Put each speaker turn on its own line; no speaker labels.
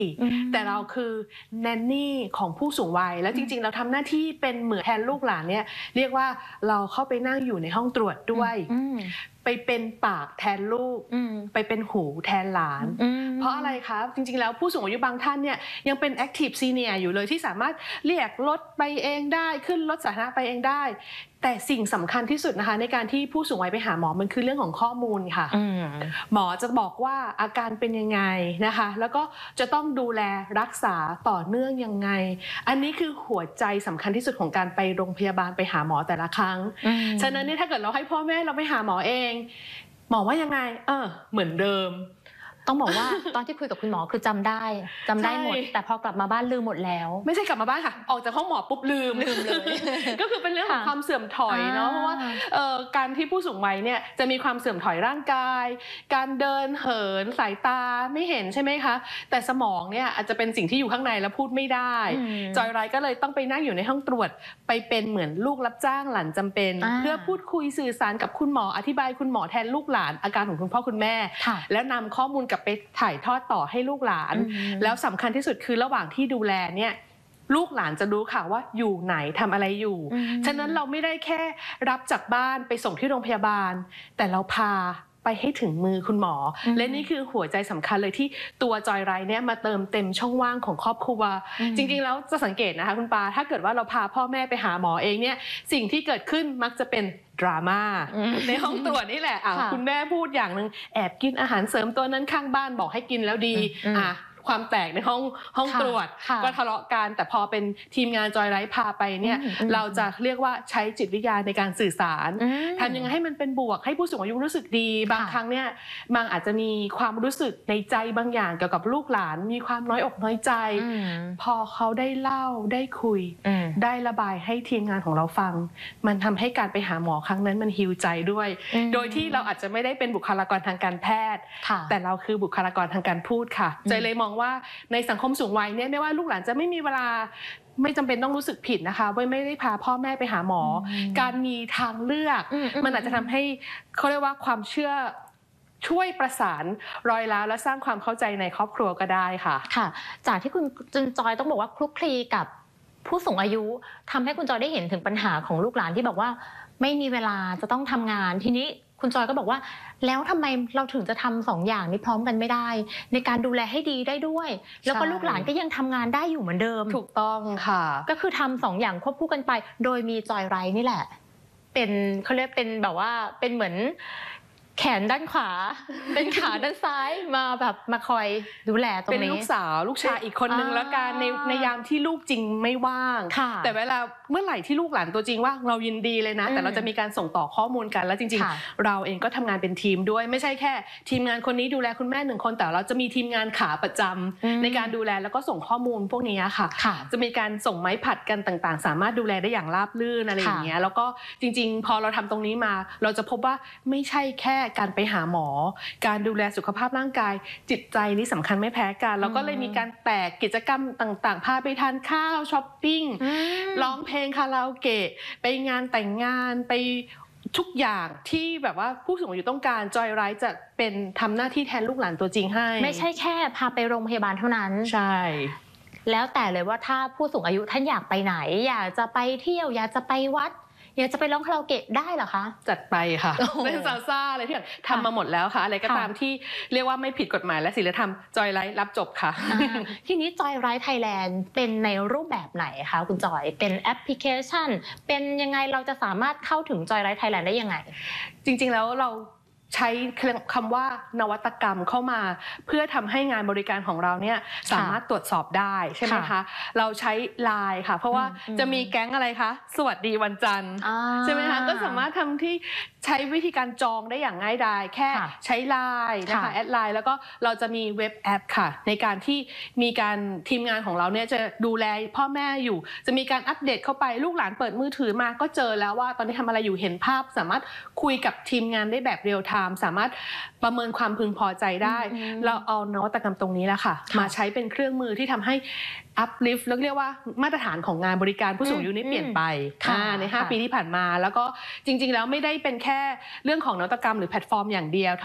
แต่เราคือแนนนี่ของผู้สูงวัยแล้วจริงๆเราทำหน้าที่เป็นเหมือนแทนลูกหลานเนี่ยเรียกว่าเราเข้าไปนั่งอยู่ในห้องตรวจด้วยไปเป็นปากแทนลูกไปเป็นหูแทนหลานเพราะอะไรคะจริงๆแล้วผู้สูงอายุบางท่านเนี่ยยังเป็น Active Senior อยู่เลยที่สามารถเรียกรถไปเองได้ขึ้นรถสาธารณะไปเองได้แต่สิ่งสำคัญที่สุดนะคะในการที่ผู้สูงวัยไปหาหมอมันคือเรื่องของข้อมูลค่ะหมอจะบอกว่าอาการเป็นยังไงนะคะแล้วก็จะต้องดูแลรักษาต่อเนื่องยังไงอันนี้คือหัวใจสำคัญที่สุดของการไปโรงพยาบาลไปหาหมอแต่ละครั้งฉะนั้นนี่ถ้าเกิดเราให้พ่อแม่เราไปหาหมอเองหมอว่ายังไงเหมือนเดิม
ต้องบอกว่าตอนที่คุยกับคุณหมอคือจำได้หมดแต่พอกลับมาบ้านลืมหมดแล้ว
ไม่ใช่กลับมาบ้านค่ะออกจากห้องหมอปุ๊บลืมเลยก็คือเป็นเรื่องของความเสื่อมถอยเนาะเพราะว่าการที่ผู้สูงวัยเนี่ยจะมีความเสื่อมถอยร่างกายการเดินเหินสายตาไม่เห็นใช่ไหมคะแต่สมองเนี่ยอาจจะเป็นสิ่งที่อยู่ข้างในแล้วพูดไม่ได้จอยไรก็เลยต้องไปนั่งอยู่ในห้องตรวจไปเป็นเหมือนลูกรับจ้างหลานจำเป็นเพื่อพูดคุยสื่อสารกับคุณหมออธิบายคุณหมอแทนลูกหลานอาการของคุณพ่อคุณแม่แล้วนำข้อมูลกลับไปถ่ายทอดต่อให้ลูกหลานแล้วสำคัญที่สุดคือระหว่างที่ดูแลเนี่ยลูกหลานจะรู้ค่ะว่าอยู่ไหนทำอะไรอยู่ฉะนั้นเราไม่ได้แค่รับจากบ้านไปส่งที่โรงพยาบาลแต่เราพาไปให้ถึงมือคุณหมอและนี่คือหัวใจสำคัญเลยที่ตัวจอยไรเนี่ยมาเติมเต็มช่องว่างของครอบครัวจริงๆแล้วจะสังเกตนะคะคุณปาถ้าเกิดว่าเราพาพ่อแม่ไปหาหมอเองเนี่ยสิ่งที่เกิดขึ้นมักจะเป็นดราม่าในห้องตรวจนี่แหละคุณแม่พูดอย่างนึงแอบกินอาหารเสริมตัวนั้นข้างบ้านบอกให้กินแล้วดีความแตกในห้องตรวจก็ทะเลาะกันแต่พอเป็นทีมงานจอยไลฟ์พาไปเนี่ยเราจะเรียกว่าใช้จิตวิทยาในการสื่อสารทำยังไงให้มันเป็นบวกให้ผู้สูงอายุรู้สึกดีบางครั้งเนี่ยบางอาจจะมีความรู้สึกในใจบางอย่างเกี่ยวกับลูกหลานมีความน้อยอกน้อยใจพอเขาได้เล่าได้คุยได้ระบายให้ทีมงานของเราฟังมันทำให้การไปหาหมอครั้งนั้นมันฮีลใจด้วยโดยที่เราอาจจะไม่ได้เป็นบุคลากรทางการแพทย์แต่เราคือบุคลากรทางการพูดค่ะใจเลยมองว่าในสังคมสูงวัยเนี่ยไม่ว่าลูกหลานจะไม่มีเวลาไม่จำเป็นต้องรู้สึกผิดนะคะว่าไม่ได้พาพ่อแม่ไปหาหมอการมีทางเลือกมันอาจจะทำให้เขาเรียกว่าความเชื่อช่วยประสานรอยร้าวและสร้างความเข้าใจในครอบครัวก็ได้ค่ะ
ค่ะจากที่คุณจอยต้องบอกว่าคลุกคลีกับผู้สูงอายุทำให้คุณจอยได้เห็นถึงปัญหาของลูกหลานที่บอกว่าไม่มีเวลาจะต้องทำงานทีนี้คุณจอยก็บอกว่าแล้วทำไมเราถึงจะทำ2 อย่างนี้พร้อมกันไม่ได้ในการดูแลให้ดีได้ด้วยแล้วก็ลูกหลานก็ยังทำงานได้อยู่เหมือนเดิม
ถูกต้องค่ะ
ก็คือทำ2 อย่างควบคู่กันไปโดยมีจอยไรนี่แหละเป็นเขาเรียกเป็นแบบว่าเป็นเหมือนแขนด้านขวาเป็นขาด้านซ้ายมาคอยดูแลตรงนี้
เป็นลูกสาวลูกชายอีกคนนึงแล้วกันในยามที่ลูกจริงไม่ว่างแต่เวลาเมื่อไหร่ที่ลูกหลานตัวจริงว่างเรายินดีเลยนะแต่เราจะมีการส่งต่อข้อมูลกันแล้วจริงๆเราเองก็ทำงานเป็นทีมด้วยไม่ใช่แค่ทีมงานคนนี้ดูแลคุณแม่1 คนแต่เราจะมีทีมงานขาประจำในการดูแลแล้วก็ส่งข้อมูลพวกนี้ค่ะจะมีการส่งไม้ผัดกันต่างๆสามารถดูแลได้อย่างราบรื่นอะไรอย่างเงี้ยแล้วก็จริงๆพอเราทำตรงนี้มาเราจะพบว่าไม่ใช่แค่การไปหาหมอการดูแลสุขภาพร่างกายจิตใจนี่สำคัญไม่แพ้กันแล้วก็เลยมีการแตกกิจกรรมต่างๆพาไปทานข้าวช้อปปิ้งร้องเพลงคาราโอเกะไปงานแต่งงานไปทุกอย่างที่แบบว่าผู้สูงอายุต้องการจอยไรจะเป็นทำหน้าที่แทนลูกหลานตัวจริงให้
ไม่ใช่แค่พาไปโรงพยาบาลเท่านั้น
ใช่
แล้วแต่เลยว่าถ้าผู้สูงอายุท่านอยากไปไหนอยากจะไปเที่ยวอยากจะไปวัดอยากจะไปร้องคาราโอเกะได้เหรอคะ
จัดไปค่ะเป็นซาซ่าอะไรที่ทำมาหมดแล้วค่ะอะไรก็ตามที่เรียกว่าไม่ผิดกฎหมายและศีลธรรมจอยไลท์รับจบค่ะ
ทีนี้จอยไลท์ไทยแลนด์เป็นในรูปแบบไหนคะคุณจอยเป็นแอปพลิเคชันเป็นยังไงเราจะสามารถเข้าถึงจอยไลท์ไทยแลนด์ได้ยังไง
จริงๆแล้วเราใช้คำว่านวัตกรรมเข้ามาเพื่อทำให้งานบริการของเราเนี่ยสามารถตรวจสอบได้ใช่ไหมคะเราใช้ไลน์ค่ะเพราะว่าจะมีแก๊งอะไรคะสวัสดีวันจันทร์ใช่ไหมคะก็สามารถทำที่ใช้วิธีการจองได้อย่างง่ายดายแค่ใช้ไลน์นะคะแอดไลน์แล้วก็เราจะมีเว็บแอปค่ะในการที่มีการทีมงานของเราเนี่ยจะดูแลพ่อแม่อยู่จะมีการอัปเดตเข้าไปลูกหลานเปิดมือถือมาก็เจอแล้วว่าตอนนี้ทำอะไรอยู่เห็นภาพสามารถคุยกับทีมงานได้แบบเรียลไทม์สามารถประเมินความพึงพอใจได้เราเอานวัตกรรมตรงนี้แหละค่ะมาใช้เป็นเครื่องมือที่ทำให้uplift แล้วเรียกว่ามาตรฐานของงานบริการผู้สูงอายุนี่เปลี่ยนไปใน5 ปีที่ผ่านมาแล้วก็จริงๆแล้วไม่ได้เป็นแค่เรื่องของนวัตกรรมหรือแพลตฟอร์มอย่างเดียว